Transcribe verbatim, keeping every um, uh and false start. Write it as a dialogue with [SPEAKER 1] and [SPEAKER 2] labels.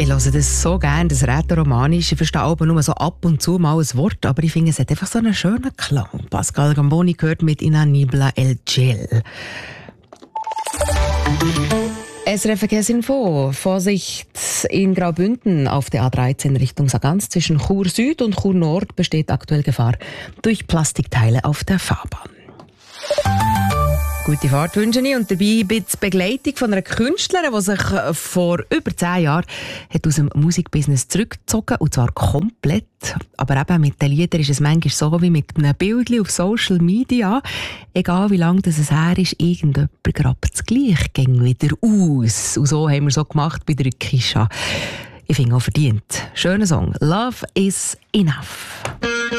[SPEAKER 1] Ich höre das so gerne, das Rätoromanische. Ich verstehe aber nur so ab und zu mal ein Wort, aber ich finde, es hat einfach so einen schönen Klang. Pascal Gamboni gehört mit Inanibla El Gel. S R F Verkehrsinfo. Vorsicht in Graubünden auf der A dreizehn Richtung Sargans. Zwischen Chur Süd und Chur Nord besteht aktuell Gefahr durch Plastikteile auf der Fahrbahn. Gute Fahrt wünsche ich und dabei bin die Begleitung von einer Künstlerin, die sich vor über zehn Jahren hat aus dem Musikbusiness zurückgezogen und zwar komplett. Aber eben mit den Liedern ist es manchmal so wie mit einem Bild auf Social Media. Egal wie lange das es her ist, irgendjemand grabt das gleich gegen wieder aus. Und so haben wir es so gemacht bei der Kisha. Ich finde auch verdient. Schöner Song. Love is enough.